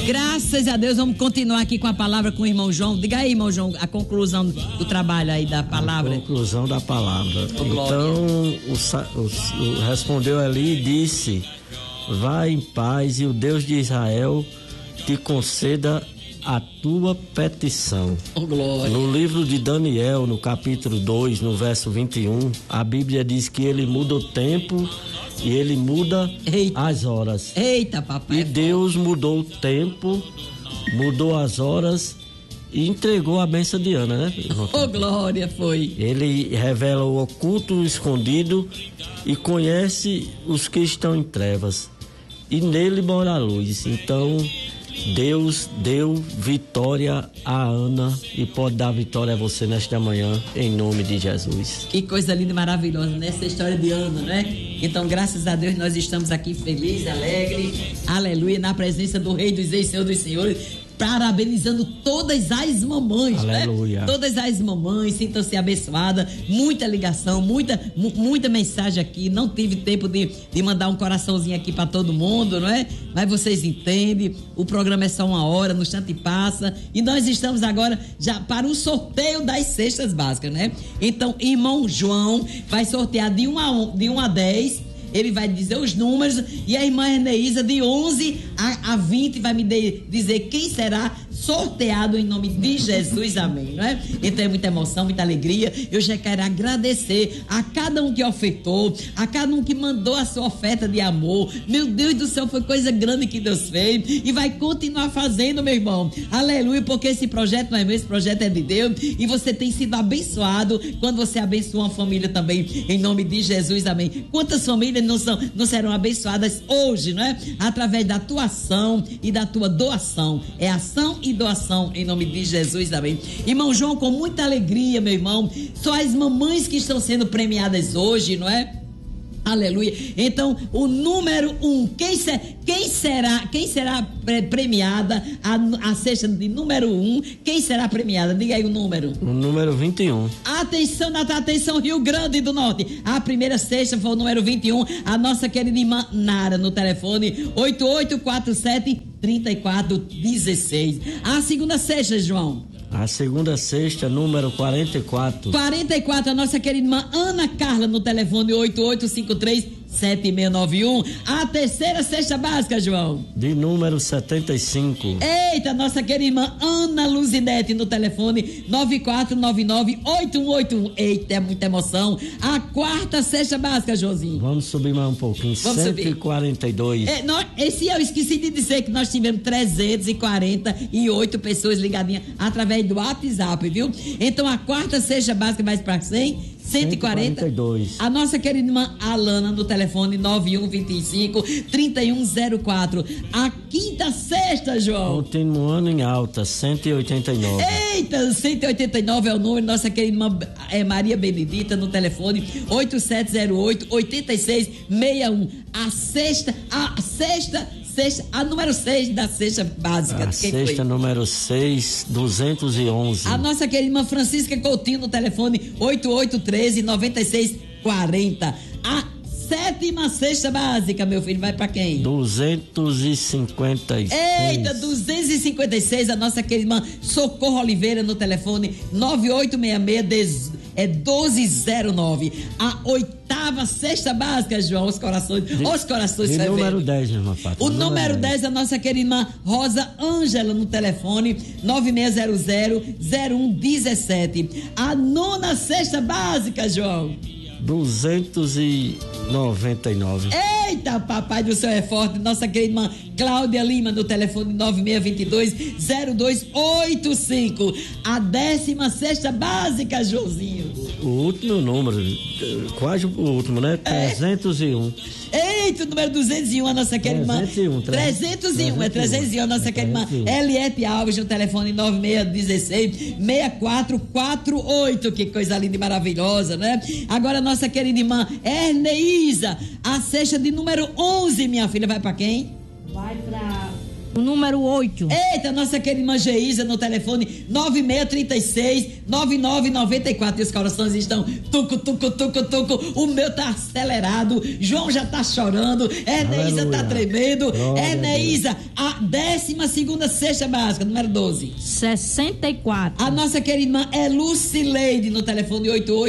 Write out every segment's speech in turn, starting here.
Graças a Deus, vamos continuar aqui com a palavra com o irmão João. Diga aí, irmão João, a conclusão do trabalho aí da palavra. A conclusão da palavra. Então, respondeu ali e disse: vai em paz e o Deus de Israel te conceda a tua petição. Oh, glória. No livro de Daniel, no capítulo 2, no verso 21, a Bíblia diz que ele muda o tempo e ele muda as horas. Eita, papai. E Deus mudou o tempo, mudou as horas e entregou a bênção de Ana, né? Oh, glória, foi. Ele revela o oculto, o escondido e conhece os que estão em trevas. E nele mora a luz. Então, Deus deu vitória a Ana e pode dar vitória a você nesta manhã, em nome de Jesus. Que coisa linda e maravilhosa, né? Essa história de Ana, né? Então, graças a Deus, nós estamos aqui felizes, alegres, aleluia, na presença do Rei dos Reis, Senhor dos Senhores, parabenizando todas as mamães, aleluia, né? Todas as mamães, sintam-se abençoadas, muita ligação, muita mensagem aqui, não tive tempo de mandar um coraçãozinho aqui para todo mundo, não é? Mas vocês entendem, o programa é só 1 hora, no instante passa, e nós estamos agora já para o sorteio das cestas básicas, né? Então, irmão João vai sortear de 1 a 10, ele vai dizer os números, e a irmã Eneísa de 11 a 20 vai me dizer quem será sorteado em nome de Jesus, amém, não é? Então é muita emoção, muita alegria. Eu já quero agradecer a cada um que ofertou, a cada um que mandou a sua oferta de amor. Meu Deus do céu, foi coisa grande que Deus fez e vai continuar fazendo, meu irmão, aleluia, porque esse projeto não é meu, esse projeto é de Deus, e você tem sido abençoado quando você abençoa uma família também, em nome de Jesus, amém. Quantas famílias não serão abençoadas hoje, não é? Através da tua ação e da tua doação. É ação e doação em nome de Jesus, amém. Irmão João, com muita alegria, meu irmão, só as mamães que estão sendo premiadas hoje, não é? Aleluia. Então, o número 1, quem será premiada a cesta de número 1? Quem será premiada? Diga aí o número. O número 21. Atenção, atenção, Rio Grande do Norte. A primeira cesta foi o número 21, a nossa querida irmã Nara, no telefone 8847-3416. A segunda cesta, João. A segunda cesta, número 44. 44, a nossa querida irmã Ana Carla, no telefone 8853-7691. A terceira cesta básica, João. De número 75. Eita, nossa querida irmã Ana Luzinete, no telefone 9499-8181. Eita, é muita emoção. A quarta cesta básica, Joãozinho. Vamos subir mais um pouquinho. Vamos 142. Esse eu esqueci de dizer que nós tivemos 348 pessoas ligadinhas através do WhatsApp, viu? Então a quarta cesta básica vai para 142. A nossa querida irmã Alana, no telefone 9125-3104. A quinta cesta, João. Continuando em alta, 189. Eita, 189 é o número. Nossa querida irmã Maria Benedita, no telefone 8708-8661. A número 6 da cesta básica. A cesta número 6, 211. A nossa querida irmã Francisca Coutinho, no telefone 8813-9640. A sétima cesta básica, meu filho, vai pra quem? 256. Eita, 256, a nossa querida irmã Socorro Oliveira, no telefone 9866-1209. A oitava cesta básica, João, os corações de número 10, irmã Fátima. O número 10, a nossa querida irmã Rosa Ângela, no telefone 9600-0117. A nona cesta básica, João. 299. Eita, papai do céu é forte. Nossa querida irmã Cláudia Lima, no telefone 9622-0285. A 16ª cesta básica, Joãozinho. O último número, quase o último, né? 301. Eita, o número 201, a nossa querida irmã. 301, a nossa querida irmã Eliette Alves, no telefone 9616-6448. Que coisa linda e maravilhosa, né? Agora, a nossa querida irmã Erneísa, a cesta de número 11, minha filha, vai pra quem? Vai pra O número 8. Eita, nossa querida irmã Geisa no telefone 9636-9994. E os corações estão tuco. O meu tá acelerado. João já tá chorando. Eneísa tá tremendo. Eneísa, a 12ª cesta básica, número 12. 64. A nossa querida irmã é Lucileide no telefone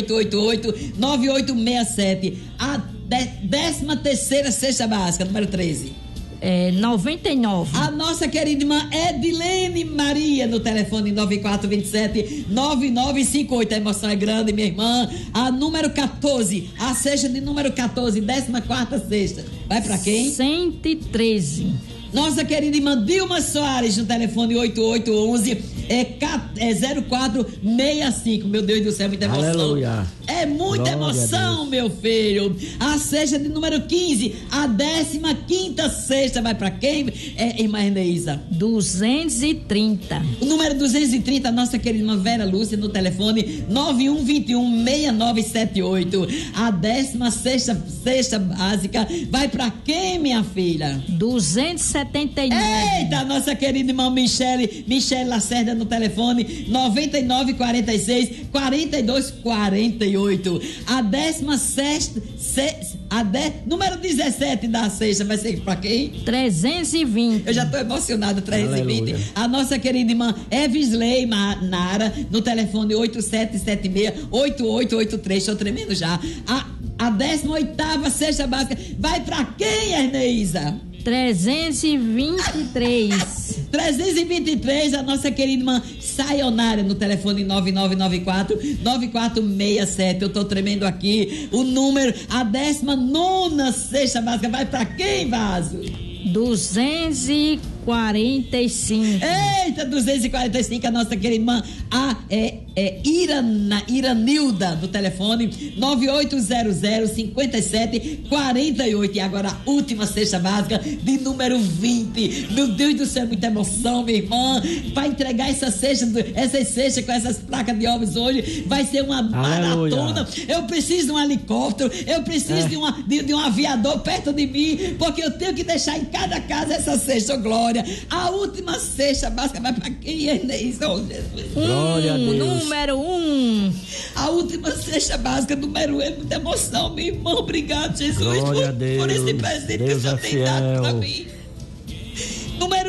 8888-9867. A 13ª cesta básica, número 13. 99. A nossa querida irmã Edilene Maria no telefone 9427-9958. A emoção é grande, minha irmã. A número 14, a cesta de número 14, 14ª cesta. Vai pra quem? 113. Nossa querida irmã Dilma Soares no telefone 0465. Meu Deus do céu, muita emoção. Aleluia. É muita emoção, meu filho. A cesta de número 15, a 15ª cesta vai pra quem? Irmã Eneísa? 230. O número 230, a nossa querida irmã Vera Lúcia no telefone 9121-6978. A 16ª cesta básica vai pra quem, minha filha? 279. Eita, nossa querida irmã Michele Lacerda no telefone 9946-4248. A 16ª, número 17 da sexta vai ser pra quem? 320. Eu já tô emocionada, 320. Aleluia. A nossa querida irmã Evisley Nara no telefone 8776-8883. Tô tremendo já. A 18ª cesta básica vai pra quem, Erneisa? 323, a nossa querida irmã Sayonara no telefone 9994-9467. Eu tô tremendo aqui. O número, a 19ª cesta básica vai pra quem, Vaso? 245. Eita, 245, a nossa querida irmã Iranilda do telefone 9800-5748. E agora a última cesta básica de número 20. Meu Deus do céu, muita emoção, minha irmã. Para entregar essas cestas com essas placas de ovos hoje, vai ser uma maratona. Eu preciso de um helicóptero, eu preciso de um aviador perto de mim, porque eu tenho que deixar em cada casa essa cesta, glória. A última cesta básica vai para quem, Enes? Oh, Jesus. Glória a Deus. Número 1. A última cesta básica, número 1, é muita emoção, minha irmã. Obrigado, Jesus, Glória a Deus. por esse presente Deus que o Senhor tem dado para fiel. mim. Número